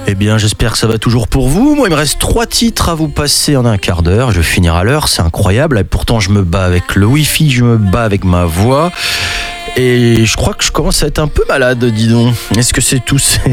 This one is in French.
Eh bien, j'espère que ça va toujours pour vous. Moi, il me reste 3 titres à vous passer en un quart d'heure. Je vais finir à l'heure, c'est incroyable. Et pourtant, je me bats avec le Wi-Fi, je me bats avec ma voix. Et je crois que je commence à être un peu malade, dis donc. Est-ce que c'est tout